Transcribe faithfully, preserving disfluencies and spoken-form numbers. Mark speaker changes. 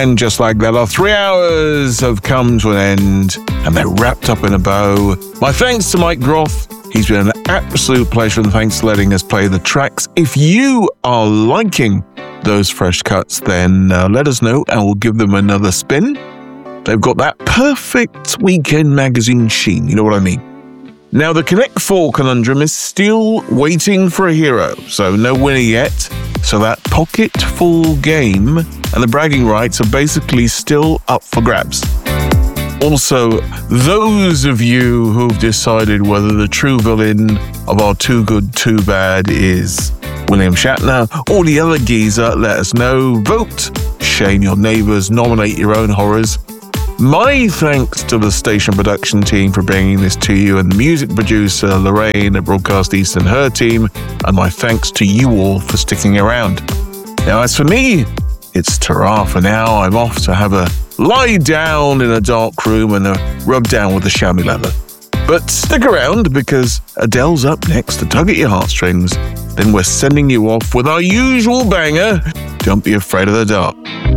Speaker 1: And just like that, our three hours have come to an end, and they're wrapped up in a bow. My thanks to Mike Groff. He's been an absolute pleasure, and thanks for letting us play the tracks. If you are liking those fresh cuts, then uh, let us know, and we'll give them another spin. They've got that perfect weekend magazine sheen, you know what I mean? Now, the Connect four conundrum is still waiting for a hero, so no winner yet. So that pocket full game and the bragging rights are basically still up for grabs. Also, those of you who've decided whether the true villain of our Too Good, Too Bad is William Shatner or the other geezer, let us know. Vote, shame your neighbours, nominate your own horrors. My thanks to the station production team for bringing this to you, and the music producer Lorraine at Broadcast East and her team, and my thanks to you all for sticking around. Now, as for me, it's ta-ra for now. I'm off to have a lie down in a dark room and a rub down with the chamois leather. But stick around, because Adele's up next to tug at your heartstrings. Then we're sending you off with our usual banger, Don't Be Afraid of the Dark.